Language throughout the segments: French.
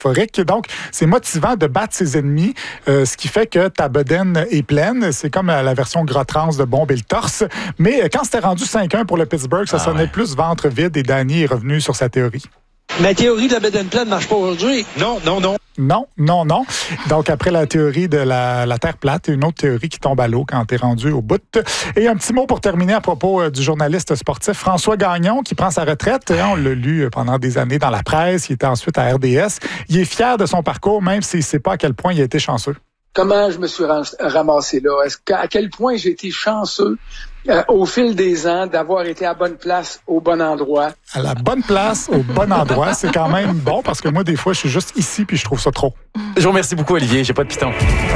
métaphorique. Donc, c'est motivant de battre ses ennemis, ce qui fait que ta bedaine est pleine. C'est comme la version gras trans de bomber le torse. Mais quand c'était rendu 5-1 pour le Pittsburgh, ça sonnait plus ventre vide et Danny est revenu sur sa théorie. Ma théorie de la bedaine pleine ne marche pas aujourd'hui. Non. Donc, après la théorie de la Terre plate, une autre théorie qui tombe à l'eau quand t'es rendu au bout. Et un petit mot pour terminer à propos du journaliste sportif François Gagnon qui prend sa retraite. On l'a lu pendant des années dans la presse. Il était ensuite à RDS. Il est fier de son parcours, même s'il ne sait pas à quel point il a été chanceux. Comment je me suis ramassé là? À quel point j'ai été chanceux au fil des ans d'avoir été à bonne place au bon endroit? À la bonne place, au bon endroit, c'est quand même bon parce que moi, des fois, je suis juste ici puis je trouve ça trop. Je vous remercie beaucoup, Olivier. J'ai pas de piton.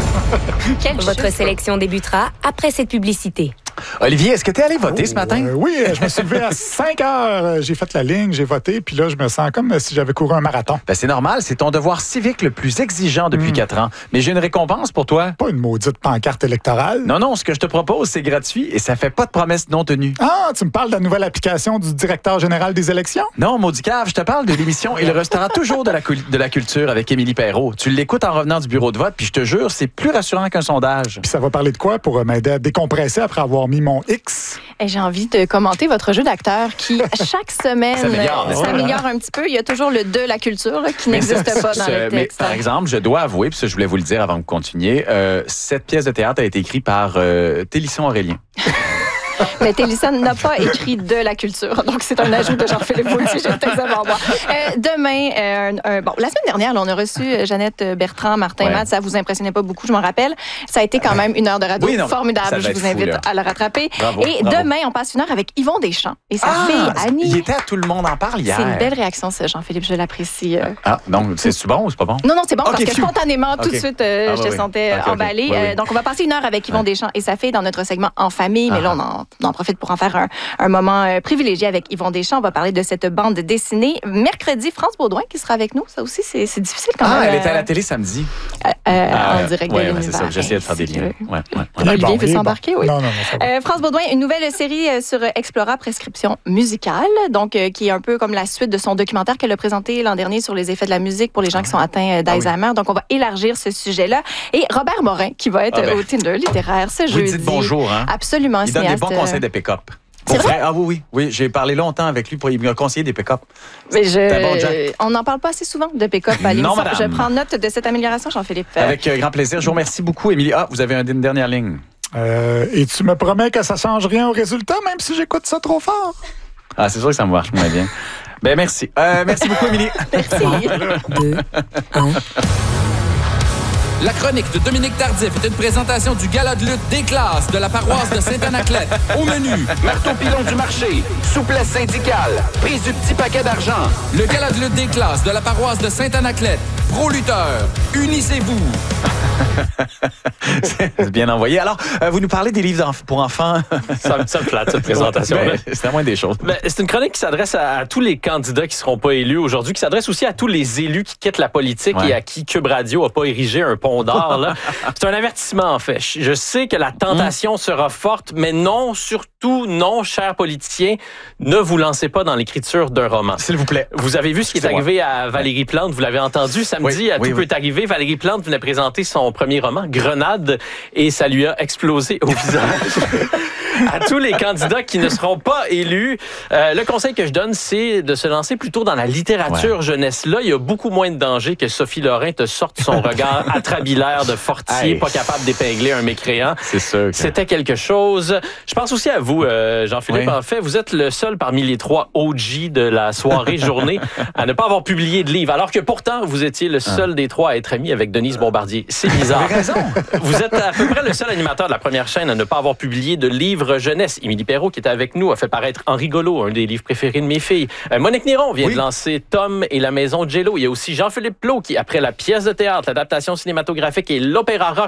Votre sélection débutera après cette publicité. Olivier, est-ce que tu es allé voter ce matin? Oui, je me suis levé à 5 heures. J'ai fait la ligne, j'ai voté, puis là, je me sens comme si j'avais couru un marathon. Ben, c'est normal, c'est ton devoir civique le plus exigeant depuis 4 ans. Mais j'ai une récompense pour toi. Pas une maudite pancarte électorale. Non, ce que je te propose, c'est gratuit et ça fait pas de promesses non tenues. Ah, tu me parles de la nouvelle application du directeur général des élections? Non, maudit cave, je te parle de l'émission Il restera toujours de la culture avec Émilie Perrault. Tu l'écoutes en revenant du bureau de vote, puis je te jure, c'est plus rassurant qu'un sondage. Puis ça va parler de quoi pour m'aider à décompresser après avoir mis mon X? Et j'ai envie de commenter votre jeu d'acteur qui, chaque semaine, s'améliore un petit peu. Il y a toujours le de la culture là, qui n'existe pas dans le texte. Mais, par exemple, je dois avouer, puis ça, je voulais vous le dire avant de continuer, cette pièce de théâtre a été écrite par Télisson Aurélien. Mais Télisson n'a pas écrit de la culture. Donc, c'est un ajout de Jean-Philippe Vautier. J'ai le texte devant moi. Demain, la semaine dernière, là, on a reçu Jeannette Bertrand, Martin Matt. Ça vous impressionnait pas beaucoup, je m'en rappelle. Ça a été quand même une heure de radio formidable. Je vous invite à le rattraper. Bravo. Demain, on passe une heure avec Yvon Deschamps et sa fille Annie. Il était à Tout le monde en parle hier. C'est une belle réaction, ça, Jean-Philippe. Je l'apprécie. Donc, c'est bon ou c'est pas bon? Non, c'est bon parce que spontanément, tout de suite, je te sentais emballée. Oui. Donc, on va passer une heure avec Yvon Deschamps et sa fille dans notre segment En famille. Mais là, on en profite pour en faire un moment privilégié avec Yvon Deschamps. On va parler de cette bande dessinée. Mercredi, France Baudouin qui sera avec nous. Ça aussi, c'est difficile quand même. Elle était à la télé samedi. En direct de l'univers. C'est ça. J'essayais de faire des liens. Olivier veut s'embarquer, oui. Non, France Baudouin, une nouvelle série sur Explora Prescription musicale, donc qui est un peu comme la suite de son documentaire qu'elle a présenté l'an dernier sur les effets de la musique pour les gens qui sont atteints d'Alzheimer. Donc, on va élargir ce sujet-là. Et Robert Morin, qui va être au Tinder littéraire ce jeudi. Vous dites bonjour, hein? Absolument. Il donne des bons conseils de pick-up. C'est vrai? Ah oui, j'ai parlé longtemps avec lui pour lui conseiller des pick-up. Mais on n'en parle pas assez souvent de pick-up à l'émission. Je prends note de cette amélioration, Jean-Philippe. Avec grand plaisir. Je vous remercie beaucoup, Émilie. Vous avez une dernière ligne. Et tu me promets que ça ne change rien au résultat, même si j'écoute ça trop fort? C'est sûr que ça me marche moins bien. Merci. Merci beaucoup, Émilie. Merci. 2, 1... La chronique de Dominique Tardif est une présentation du gala de lutte des classes de la paroisse de Sainte-Anaclette. Au menu, marteau pilon du marché, souplesse syndicale, prise du petit paquet d'argent. Le gala de lutte des classes de la paroisse de Sainte-Anaclette. Pro lutteur, unissez-vous. C'est bien envoyé. Alors, vous nous parlez des livres pour enfants. Ça me flatte, cette présentation-là. C'est la moindre des choses. C'est une chronique qui s'adresse à tous les candidats qui ne seront pas élus aujourd'hui, qui s'adresse aussi à tous les élus qui quittent la politique et à qui Cube Radio n'a pas érigé un pont d'or. Là. C'est un avertissement, en fait. Je sais que la tentation sera forte, mais non, surtout non, chers politiciens, ne vous lancez pas dans l'écriture d'un roman. S'il vous plaît. Vous avez vu ce qui est arrivé à Valérie Plante, vous l'avez entendu samedi, Tout peut arriver. Valérie Plante venait présenter son premier roman, Grenade, et ça lui a explosé au visage. À tous les candidats qui ne seront pas élus, le conseil que je donne, c'est de se lancer plutôt dans la littérature jeunesse. Là, il y a beaucoup moins de danger que Sophie Lorrain te sorte son regard atrabilaire de Fortier, pas capable d'épingler un mécréant. C'est sûr. C'était quelque chose. Je pense aussi à vous, Jean-Philippe. En fait, vous êtes le seul parmi les 3 OG de la soirée-journée à ne pas avoir publié de livre, alors que pourtant, vous étiez le seul des 3 à être ami avec Denise Bombardier. C'est bizarre. Vous avez raison. Vous êtes à peu près le seul animateur de la première chaîne à ne pas avoir publié de livre jeunesse. Émilie Perrault, qui était avec nous, a fait paraître Henri Golo, un des livres préférés de mes filles. Monique Néron vient de lancer Tom et la maison de Jello. Il y a aussi Jean-Philippe Plot qui, après la pièce de théâtre, l'adaptation cinématographique et l'opéra rock,